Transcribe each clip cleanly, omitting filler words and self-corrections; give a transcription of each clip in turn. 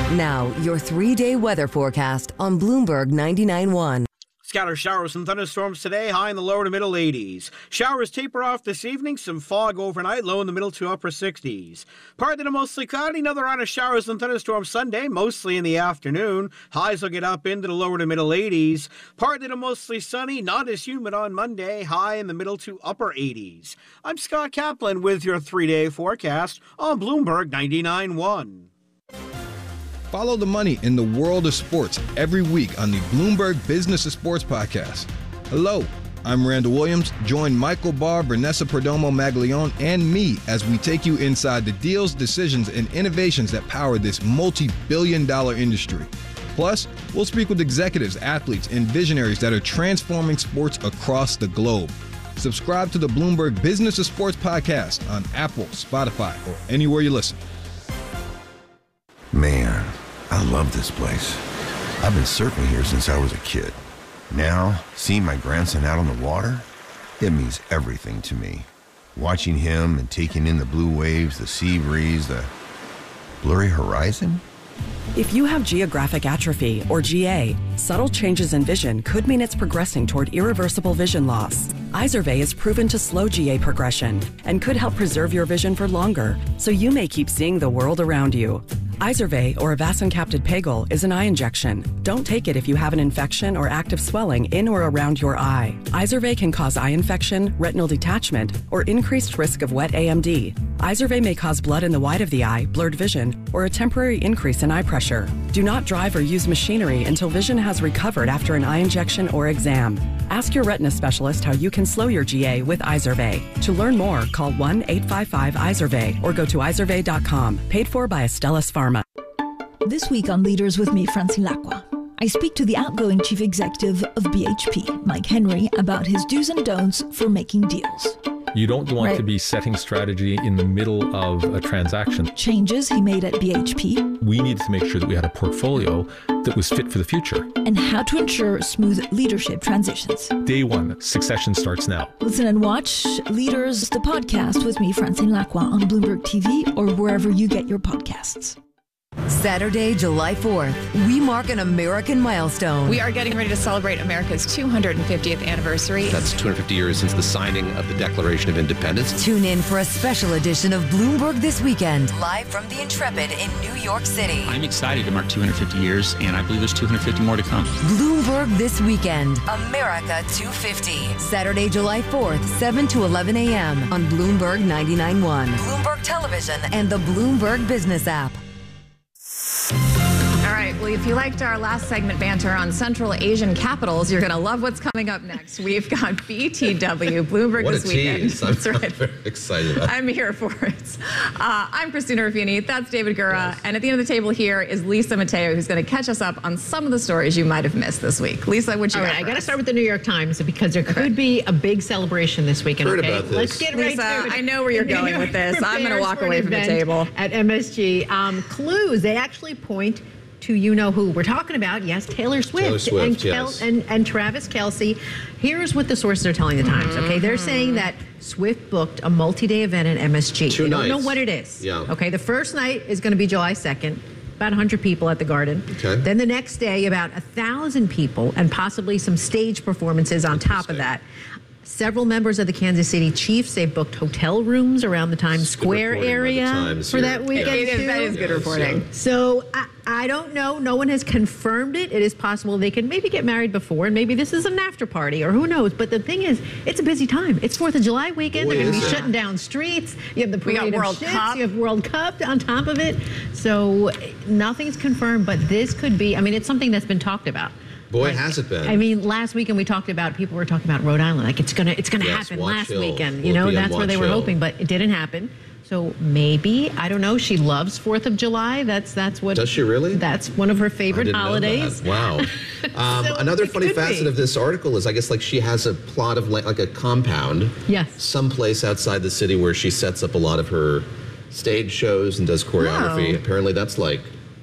Now, your 3-day weather forecast on Bloomberg 99.1. Scattered showers and thunderstorms today, high in the lower to middle 80s. Showers taper off this evening, some fog overnight, low in the middle to upper 60s. Partly to mostly cloudy, another round of showers and thunderstorms Sunday, mostly in the afternoon. Highs will get up into the lower to middle 80s. Partly to mostly sunny, not as humid on Monday, high in the middle to upper 80s. I'm Scott Kaplan with your 3-day forecast on Bloomberg 99.1. Follow the money in the world of sports every week on the Bloomberg Business of Sports podcast. Hello, I'm Randall Williams. Join Michael Barr, Vanessa Perdomo-Maglione, and me as we take you inside the deals, decisions, and innovations that power this multi-billion-dollar industry. Plus, we'll speak with executives, athletes, and visionaries that are transforming sports across the globe. Subscribe to the Bloomberg Business of Sports podcast on Apple, Spotify, or anywhere you listen. Man, I love this place. I've been surfing here since I was a kid. Now, seeing my grandson out on the water, it means everything to me. Watching him and taking in the blue waves, the sea breeze, the blurry horizon. If you have geographic atrophy, or GA, subtle changes in vision could mean it's progressing toward irreversible vision loss. Izervay is proven to slow GA progression and could help preserve your vision for longer, so you may keep seeing the world around you. Izervay, or avacincaptad pegol, is an eye injection. Don't take it if you have an infection or active swelling in or around your eye. Izervay can cause eye infection, retinal detachment, or increased risk of wet AMD. Izervay may cause blood in the white of the eye, blurred vision, or a temporary increase in eye pressure. Do not drive or use machinery until vision has recovered after an eye injection or exam. Ask your retina specialist how you can slow your GA with Izervay. To learn more, call 1-855-IZERVAY or go to izervay.com. Paid for by Astellas Pharma. This week on Leaders with me, Francine Lacqua, I speak to the outgoing chief executive of BHP, Mike Henry, about his do's and don'ts for making deals. You don't want to be setting strategy in the middle of a transaction. Changes he made at BHP. We needed to make sure that we had a portfolio that was fit for the future. And how to ensure smooth leadership transitions. Day one, succession starts now. Listen and watch Leaders, the podcast with me, Francine Lacqua, on Bloomberg TV or wherever you get your podcasts. Saturday, July 4th, we mark an American milestone. We are getting ready to celebrate America's 250th anniversary. That's 250 years since the signing of the Declaration of Independence. Tune in for a special edition of Bloomberg This Weekend, live from the Intrepid in New York City. I'm excited to mark 250 years, and I believe there's 250 more to come. Bloomberg This Weekend, America 250. Saturday, July 4th, 7 to 11 a.m. on Bloomberg 99.1, Bloomberg Television, and the Bloomberg Business app. All right, well, if you liked our last segment banter on Central Asian capitals, you're going to love what's coming up next. We've got BTW, Bloomberg What This a Weekend. tease. That's right. I'm very excited. I'm here for it. I'm Christina Ruffini. That's David Gura. Yes. And at the end of the table here is Lisa Mateo, who's going to catch us up on some of the stories you might have missed this week. Lisa, what you got? All right, I got to start with the New York Times because there could be a big celebration this weekend. Heard okay, about this. Let's get Lisa, right to it. I know where you're going with this. I'm going to walk away from the table. At MSG. Clues, they actually point to you-know-who we're talking about. Yes, Taylor Swift, and Travis Kelce. Here's what the sources are telling the Times, okay? They're saying that Swift booked a multi-day event at MSG. They don't know what it is. Yeah. Okay, the first night is going to be July 2nd. About 100 people at the Garden. Okay. Then the next day, about 1,000 people and possibly some stage performances on top of that. Several members of the Kansas City Chiefs, they've booked hotel rooms around the Times Square area for that weekend, too. That is good reporting. Yeah. So I don't know. No one has confirmed it. It is possible they could maybe get married before, and maybe this is an after party, or who knows. But the thing is, it's a busy time. It's 4th of July weekend. They're going to be shutting down streets. You have the parade of World ships. Cup. You have World Cup on top of it. So nothing's confirmed, but this could be, I mean, it's something that's been talked about. Boy, has it been. I mean, last weekend we talked about, people were talking about Rhode Island. Like, it's gonna happen last weekend. You know, that's where they were hoping, but it didn't happen. So maybe, I don't know, she loves 4th of July. That's what. Does she really? That's one of her favorite holidays. Wow. Another funny facet of this article is, I guess, like, she has a plot of like a compound. Yes. Someplace outside the city where she sets up a lot of her stage shows and does choreography. Wow. Apparently that's like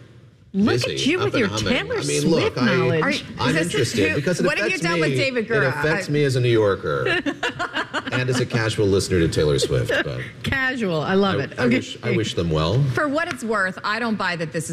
Look at you with your Taylor Swift knowledge. I'm interested because it what have you done with David Gura? It affects me as a New Yorker and as a casual listener to Taylor Swift. But casual, I love it. I wish them well. For what it's worth, I don't buy that this is